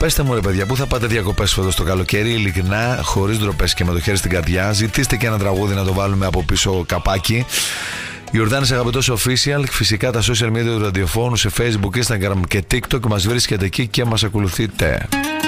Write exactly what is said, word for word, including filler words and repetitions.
πέστε μου ρε παιδιά, πού θα πάτε διακοπές φέτος το καλοκαίρι, ειλικρινά, χωρίς ντροπές και με το χέρι στην καρδιά. Ζητήστε και ένα τραγούδι να το βάλουμε από πίσω καπάκι. Γιορδάνης Αγαπητός Official, φυσικά τα social media του ραδιοφώνου σε Facebook, Instagram και TikTok. Μας βρίσκετε εκεί και μας ακολουθείτε.